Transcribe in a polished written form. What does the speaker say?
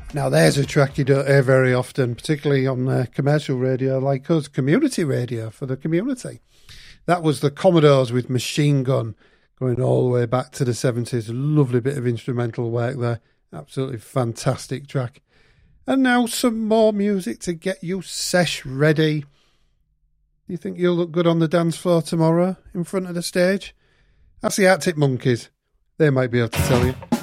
Now there's a track you don't hear very often, particularly on commercial radio like us, community radio for the community. That was the Commodores with Machine Gun, going all the way back to the 70s. A lovely bit of instrumental work there. Absolutely fantastic track. And now some more music to get you sesh ready. Do you think you'll look good on the dance floor tomorrow in front of the stage? Ask the Arctic Monkeys. They might be able to tell you.